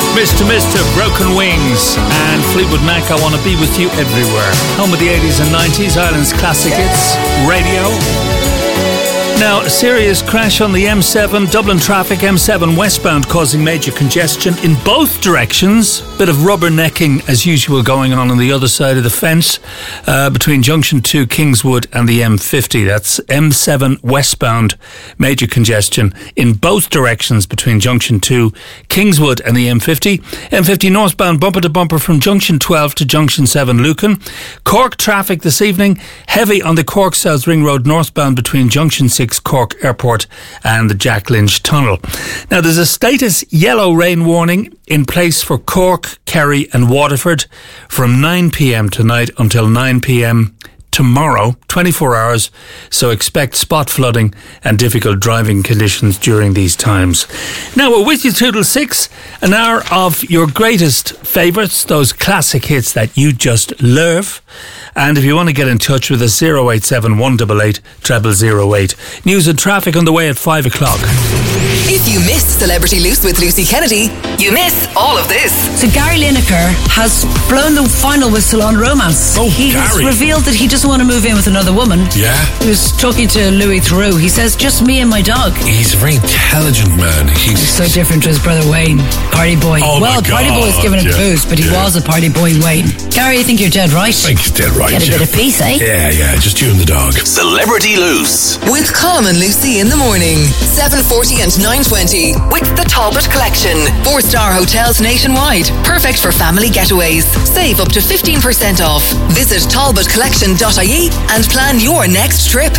Mr. Broken Wings and Fleetwood Mac, I Want to Be With You Everywhere. Home of the 80s and 90s, Ireland's classic hits, radio. Now, a serious crash on the M7, Dublin traffic, M7 westbound causing major congestion in both directions. Bit of rubbernecking as usual going on the other side of the fence between Junction 2 Kingswood and the M50. That's M7 westbound, major congestion in both directions between Junction 2 Kingswood and the M50. M50 northbound bumper to bumper from Junction 12 to Junction 7 Lucan. Cork traffic this evening, heavy on the Cork South Ring Road northbound between Junction 6 Cork Airport and the Jack Lynch Tunnel. Now, there's a status yellow rain warning in place for Cork, Kerry and Waterford from 9 p.m. tonight until 9 p.m. tomorrow, 24 hours, so expect spot flooding and difficult driving conditions during these times. Now, we're with you till 6, an hour of your greatest favourites, those classic hits that you just love. And if you want to get in touch with us, 087 188 0008. News and traffic on the way at 5 o'clock. If you missed Celebrity Loose with Lucy Kennedy, you miss all of this. So Gary Lineker has blown the final whistle on romance. He has revealed that he doesn't want to move in with another woman. Yeah. He was talking to Louis Theroux. He says, just me and my dog. He's a very intelligent man. He's so different to his brother Wayne, Party Boy. Oh, well, my God. Party Boy's given it a boost, but he was a Party Boy Wayne. Gary, I think you're dead right. I think he's dead right. Get a bit of peace, eh? Yeah, just you and the dog. Celebrity Loose with Colm and Lucy in the morning, 7:40 and 9:20 with the Talbot Collection. 4-star hotels nationwide, perfect for family getaways. Save up to 15% off. Visit talbotcollection.ie and plan your next trip.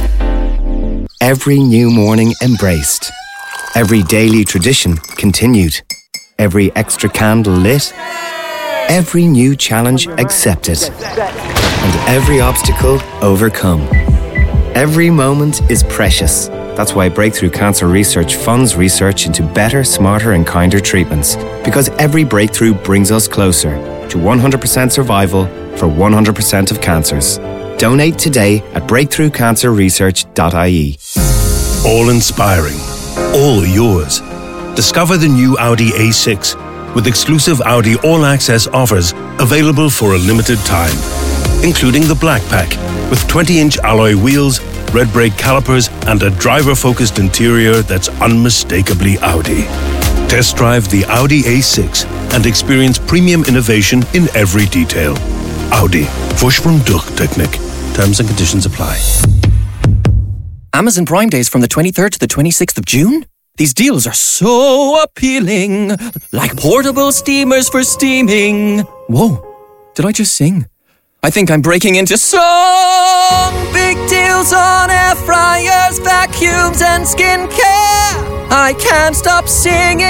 Every new morning embraced. Every daily tradition continued. Every extra candle lit. Every new challenge accepted. And every obstacle overcome. Every moment is precious. That's why Breakthrough Cancer Research funds research into better, smarter and kinder treatments. Because every breakthrough brings us closer to 100% survival for 100% of cancers. Donate today at breakthroughcancerresearch.ie. All inspiring. All yours. Discover the new Audi A6 with exclusive Audi All-Access offers available for a limited time, including the Black Pack with 20-inch alloy wheels, red brake calipers and a driver-focused interior that's unmistakably Audi. Test drive the Audi A6 and experience premium innovation in every detail. Audi. Vorsprung durch Technik. Terms and conditions apply. Amazon Prime Days from the 23rd to the 26th of June? These deals are so appealing. Like portable steamers for steaming. Whoa, did I just sing? I think I'm breaking into song. Big deals on air fryers, vacuums and skincare. I can't stop singing.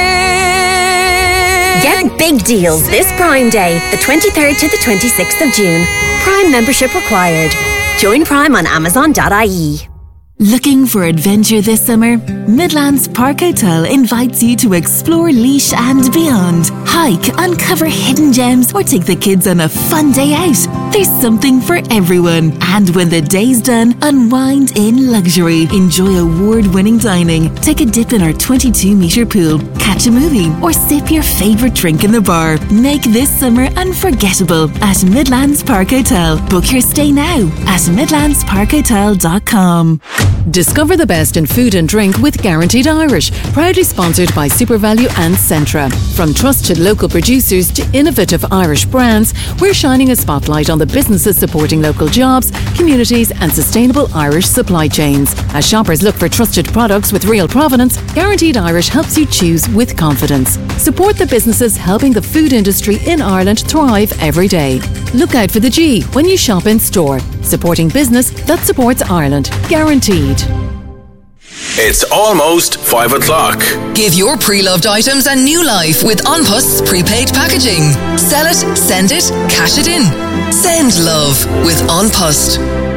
Get big deals this Prime Day, the 23rd to the 26th of June. Prime membership required. Join Prime on Amazon.ie. Looking for adventure this summer? Midlands Park Hotel invites you to explore Laois and beyond. Hike, uncover hidden gems, or take the kids on a fun day out. There's something for everyone. And when the day's done, unwind in luxury. Enjoy award-winning dining. Take a dip in our 22-metre pool. Catch a movie or sip your favourite drink in the bar. Make this summer unforgettable at Midlands Park Hotel. Book your stay now at midlandsparkhotel.com. Discover the best in food and drink with Guaranteed Irish, proudly sponsored by SuperValu and Centra. From trusted local producers to innovative Irish brands, we're shining a spotlight on the businesses supporting local jobs, communities and sustainable Irish supply chains. As shoppers look for trusted products with real provenance, Guaranteed Irish helps you choose with confidence. Support the businesses helping the food industry in Ireland thrive every day. Look out for the G when you shop in store. Supporting business that supports Ireland. Guaranteed. It's almost 5 o'clock. Give your pre-loved items a new life with OnPust's prepaid packaging. Sell it, send it, cash it in. Send love with OnPust.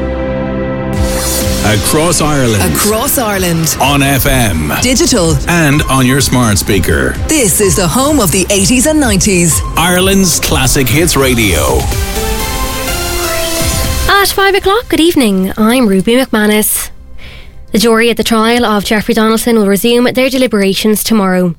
Across Ireland. Across Ireland. On FM. Digital. And on your smart speaker. This is the home of the 80s and 90s. Ireland's classic hits radio. At 5 o'clock, good evening. I'm Ruby McManus. The jury at the trial of Jeffrey Donaldson will resume their deliberations tomorrow.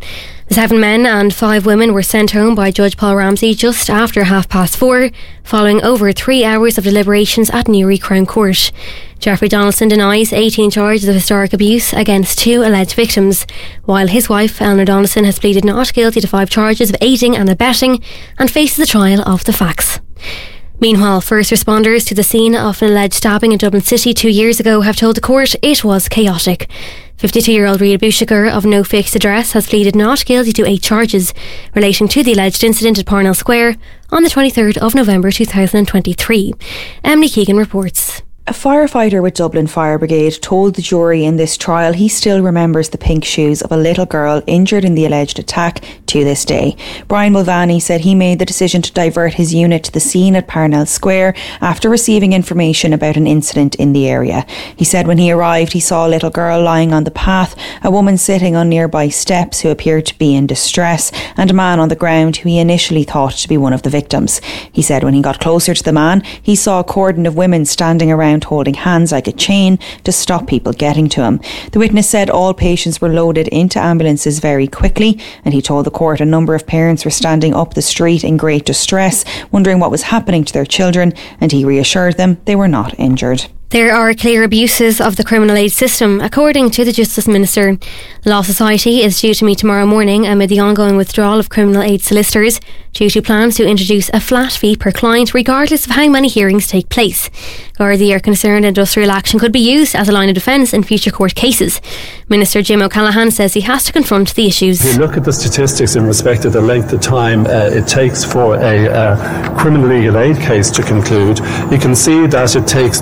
The 7 men and 5 women were sent home by Judge Paul Ramsey just after 4:30, following over 3 hours of deliberations at Newry Crown Court. Jeffrey Donaldson denies 18 charges of historic abuse against 2 alleged victims, while his wife, Eleanor Donaldson, has pleaded not guilty to 5 charges of aiding and abetting and faces a trial of the facts. Meanwhile, first responders to the scene of an alleged stabbing in Dublin City 2 years ago have told the court it was chaotic. 52-year-old Rita Bushaker of no fixed address has pleaded not guilty to 8 charges relating to the alleged incident at Parnell Square on the 23rd of November 2023. Emily Keegan reports. A firefighter with Dublin Fire Brigade told the jury in this trial he still remembers the pink shoes of a little girl injured in the alleged attack to this day. Brian Mulvaney said he made the decision to divert his unit to the scene at Parnell Square after receiving information about an incident in the area. He said when he arrived he saw a little girl lying on the path, a woman sitting on nearby steps who appeared to be in distress, and a man on the ground who he initially thought to be one of the victims. He said when he got closer to the man, he saw a cordon of women standing around holding hands like a chain to stop people getting to him. The witness said all patients were loaded into ambulances very quickly, and he told the court a number of parents were standing up the street in great distress, wondering what was happening to their children, and he reassured them they were not injured. There are clear abuses of the criminal aid system, according to the Justice Minister. The Law Society is due to meet tomorrow morning amid the ongoing withdrawal of criminal aid solicitors due to plans to introduce a flat fee per client regardless of how many hearings take place. Gardaí are concerned industrial action could be used as a line of defence in future court cases. Minister Jim O'Callaghan says he has to confront the issues. If you look at the statistics in respect of the length of time it takes for a criminal legal aid case to conclude, you can see that it takes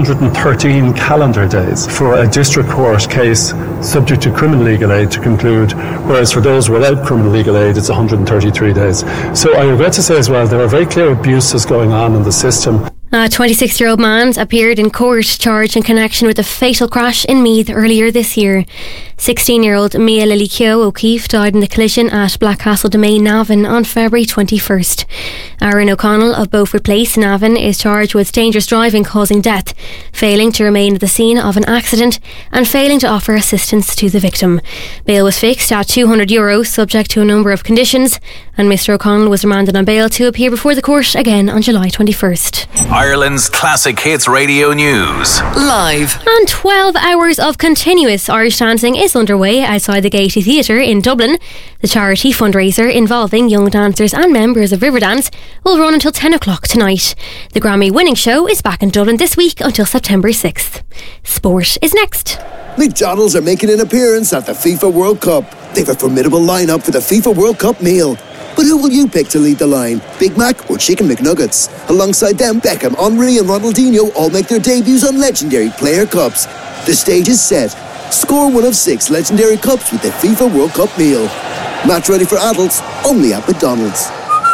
313 calendar days for a district court case subject to criminal legal aid to conclude, whereas for those without criminal legal aid it's 133 days. So I regret to say as well, there are very clear abuses going on in the system. A 26-year-old man appeared in court charged in connection with a fatal crash in Meath earlier this year. 16-year-old Mia Lily Keogh O'Keefe died in the collision at Blackcastle Domain, Navan on February 21st. Aaron O'Connell of Beaufort Place, Navan, is charged with dangerous driving causing death, failing to remain at the scene of an accident and failing to offer assistance to the victim. Bail was fixed at €200, subject to a number of conditions, and Mr O'Connell was remanded on bail to appear before the court again on July 21st. Ireland's Classic Hits Radio News. Live. And 12 hours of continuous Irish dancing is underway outside the Gaiety Theatre in Dublin. The charity fundraiser involving young dancers and members of Riverdance will run until 10 o'clock tonight. The Grammy-winning show is back in Dublin this week until September 6th. Sport is next. McDonald's are making an appearance at the FIFA World Cup. They've a formidable lineup for the FIFA World Cup meal. But who will you pick to lead the line? Big Mac or Chicken McNuggets? Alongside them, Beckham, Henry and Ronaldinho all make their debuts on legendary player cups. The stage is set. Score one of 6 legendary cups with the FIFA World Cup meal. Match ready for adults, only at McDonald's.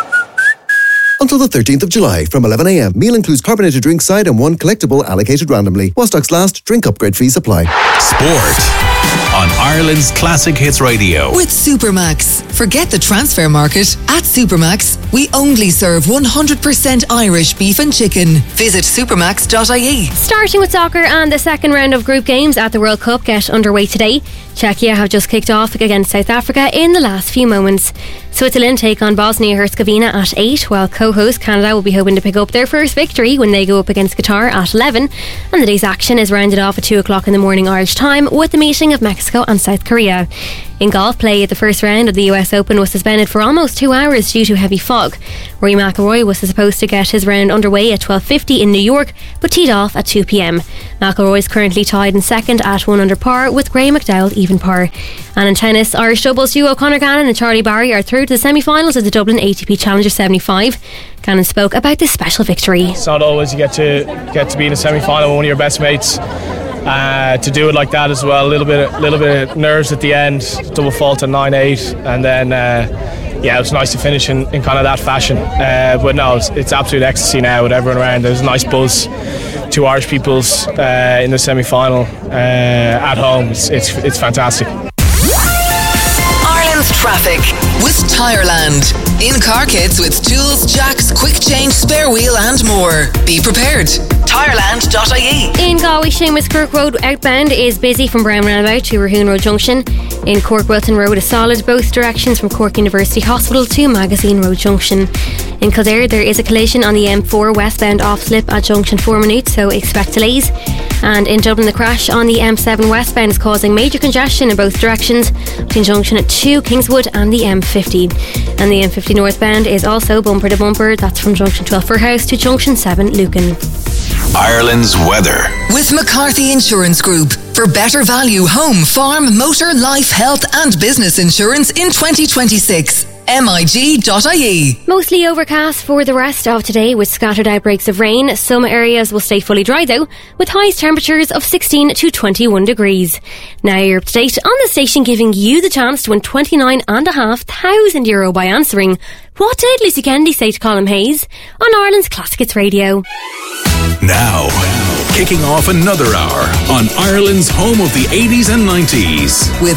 Until the 13th of July from 11 a.m. Meal includes carbonated drink side and 1 collectible allocated randomly. While stocks last, drink upgrade fees apply. Sport on Ireland's Classic Hits Radio. With Supermax. Forget the transfer market. At Supermax, we only serve 100% Irish beef and chicken. Visit supermax.ie. Starting with soccer, and the second round of group games at the World Cup get underway today. Czechia have just kicked off against South Africa in the last few moments. Switzerland take on Bosnia-Herzegovina at 8, while co-host Canada will be hoping to pick up their first victory when they go up against Qatar at 11. And the day's action is rounded off at 2 o'clock in the morning Irish time with the meeting of Mexico and South Korea. In golf, play at the first round of the US Open was suspended for almost 2 hours due to heavy fog. Rory McIlroy was supposed to get his round underway at 12:50 in New York, but teed off at 2 p.m. McIlroy is currently tied in second at 1 under par with Graeme McDowell even par. And in tennis, Irish doubles duo Conor Gannon and Charlie Barry are through to the semi-finals of the Dublin ATP Challenger 75. Gannon spoke about this special victory. It's not always you get to be in a semi-final with one of your best mates. To do it like that as well, a little bit of nerves at the end, double fault at 9-8, and then it was nice to finish in kind of that fashion. But no, it's absolute ecstasy now with everyone around. There's a nice buzz. 2 Irish peoples in the semi-final at home. It's fantastic. Ireland's traffic. with Tireland. In car kits with tools, jacks, quick change, spare wheel and more. Be prepared. Tireland.ie. In Galway, Seamus Kirk Road outbound is busy from Brown Roundabout to Rahoon Road Junction. In Cork, Wilton Road is solid both directions from Cork University Hospital to Magazine Road Junction. In Kildare, there is a collision on the M4 westbound off slip at junction 4 minutes, so expect delays. And in Dublin, the crash on the M7 westbound is causing major congestion in both directions between junction 2 Kingswood and the M50. And the M50 northbound is also bumper to bumper. That's from junction 12 Firhouse to junction 7 Lucan. Ireland's weather. With McCarthy Insurance Group. For better value home, farm, motor, life, health and business insurance in 2026. MIG.ie. Mostly overcast for the rest of today with scattered outbreaks of rain. Some areas will stay fully dry though, with highest temperatures of 16 to 21 degrees. Now you're up to date on the station, giving you the chance to win €29,500 by answering what did Lucy Kennedy say to Colin Hayes on Ireland's Classic Hits Radio. Now, kicking off another hour on Ireland's home of the 80s and 90s. With